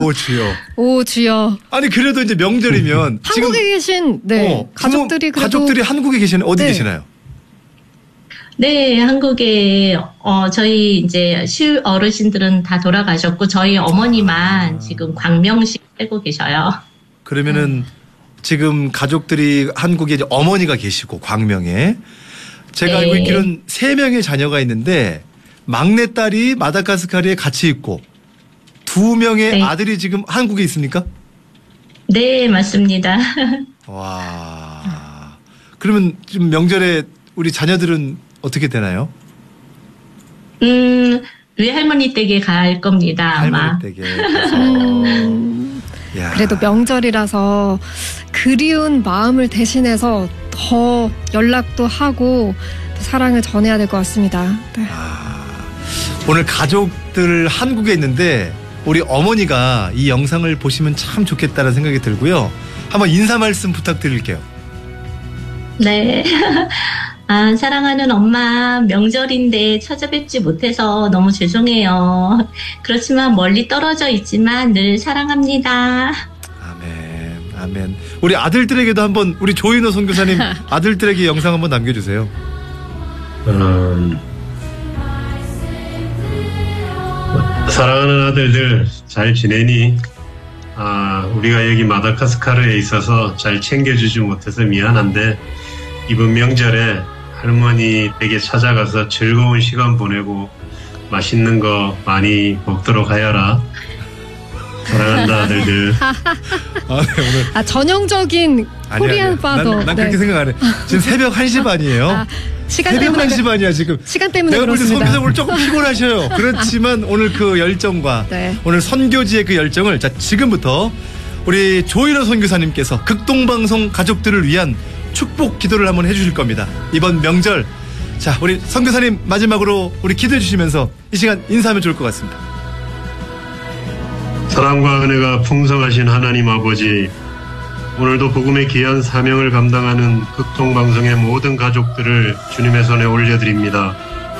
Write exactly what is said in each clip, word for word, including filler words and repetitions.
오 주여. 오 주여. 아니 그래도 이제 명절이면 한국에 지금 계신 네 어, 가족들이 그래도 가족들이 한국에 계시는 어디 네. 계시나요? 네, 한국에 어 저희 이제 시 어르신들은 다 돌아가셨고 저희 어머니만 아. 지금 광명시 살고 계셔요. 그러면은 음. 지금 가족들이 한국에 이제 어머니가 계시고 광명에 제가 네. 알고 있기로는 세 명의 자녀가 있는데 막내 딸이 마다가스카르에 같이 있고 두 명의 네. 아들이 지금 한국에 있습니까? 네, 맞습니다. 와. 그러면 지금 명절에 우리 자녀들은 어떻게 되나요? 음, 외할머니 댁에 갈 겁니다, 아마. 할머니 댁에 가서. 음, 야. 그래도 명절이라서 그리운 마음을 대신해서 더 연락도 하고 또 사랑을 전해야 될 것 같습니다. 네. 아, 오늘 가족들 한국에 있는데 우리 어머니가 이 영상을 보시면 참 좋겠다는 생각이 들고요. 한번 인사 말씀 부탁드릴게요. 네. 아, 사랑하는 엄마, 명절인데 찾아뵙지 못해서 너무 죄송해요. 그렇지만 멀리 떨어져 있지만 늘 사랑합니다. 아멘, 아멘. 우리 아들들에게도 한번 우리 조인호 선교사님 아들들에게 영상 한번 남겨주세요. 음, 사랑하는 아들들 잘 지내니? 아, 우리가 여기 마다가스카르에 있어서 잘 챙겨주지 못해서 미안한데 이번 명절에 할머니 댁에 찾아가서 즐거운 시간 보내고 맛있는 거 많이 먹도록 하여라. 사랑한다 아들들. 아, 네, 오늘 아 전형적인 코리안 파더. 난, 난 네. 그렇게 생각 안 해. 지금 새벽 한 시 반이에요. 아, 시간 새벽 때문에 한 시 반이야 지금. 시간 때문에 내가 볼 때 그렇습니다. 선교사 오늘 조금 피곤하셔요. 그렇지만 오늘 그 열정과 네. 오늘 선교지의 그 열정을 자 지금부터 우리 조인호 선교사님께서 극동방송 가족들을 위한 축복 기도를 한번 해주실 겁니다. 이번 명절 자 우리 선교사님 마지막으로 우리 기도해 주시면서 이 시간 인사하면 좋을 것 같습니다. 사랑과 은혜가 풍성하신 하나님 아버지, 오늘도 복음의 귀한 사명을 감당하는 극동방송의 모든 가족들을 주님의 손에 올려드립니다.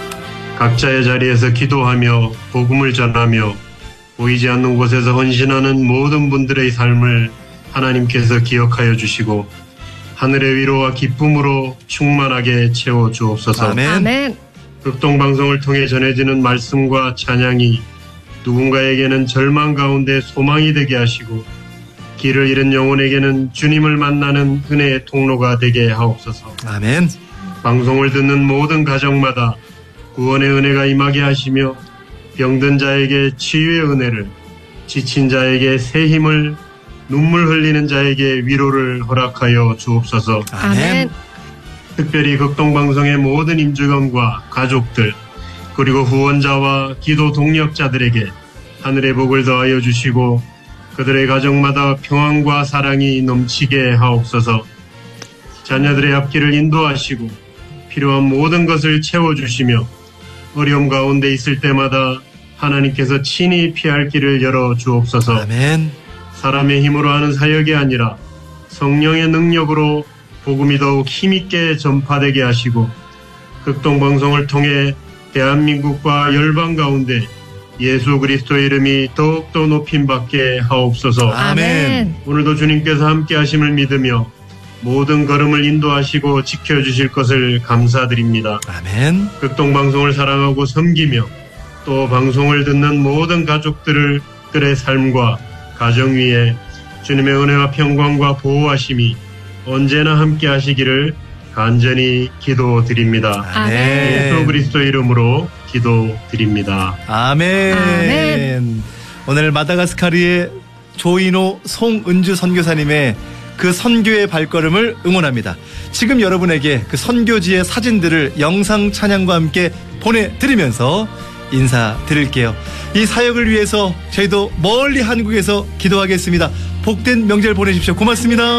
각자의 자리에서 기도하며 복음을 전하며 보이지 않는 곳에서 헌신하는 모든 분들의 삶을 하나님께서 기억하여 주시고 하늘의 위로와 기쁨으로 충만하게 채워 주옵소서. 아멘. 아멘. 극동방송을 통해 전해지는 말씀과 찬양이 누군가에게는 절망 가운데 소망이 되게 하시고 길을 잃은 영혼에게는 주님을 만나는 은혜의 통로가 되게 하옵소서. 아멘. 방송을 듣는 모든 가정마다 구원의 은혜가 임하게 하시며 병든 자에게 치유의 은혜를, 지친 자에게 새 힘을, 눈물 흘리는 자에게 위로를 허락하여 주옵소서. 아멘. 특별히 극동방송의 모든 임직원과 가족들 그리고 후원자와 기도 동력자들에게 하늘의 복을 더하여 주시고 그들의 가정마다 평안과 사랑이 넘치게 하옵소서. 자녀들의 앞길을 인도하시고 필요한 모든 것을 채워주시며 어려움 가운데 있을 때마다 하나님께서 친히 피할 길을 열어 주옵소서. 아멘. 사람의 힘으로 하는 사역이 아니라 성령의 능력으로 복음이 더욱 힘있게 전파되게 하시고 극동방송을 통해 대한민국과 열방 가운데 예수 그리스도의 이름이 더욱더 높임받게 하옵소서. 아멘. 오늘도 주님께서 함께 하심을 믿으며 모든 걸음을 인도하시고 지켜주실 것을 감사드립니다. 아멘. 극동방송을 사랑하고 섬기며 또 방송을 듣는 모든 가족들을 들의 삶과 가정 위에 주님의 은혜와 평강과 보호하심이 언제나 함께 하시기를 간절히 기도드립니다. 아멘. 예수 그리스도 이름으로 기도드립니다. 아멘. 아멘. 오늘 마다가스카르의 조인호 송은주 선교사님의 그 선교의 발걸음을 응원합니다. 지금 여러분에게 그 선교지의 사진들을 영상 찬양과 함께 보내드리면서 인사드릴게요. 이 사역을 위해서 저희도 멀리 한국에서 기도하겠습니다. 복된 명절 보내십시오. 고맙습니다.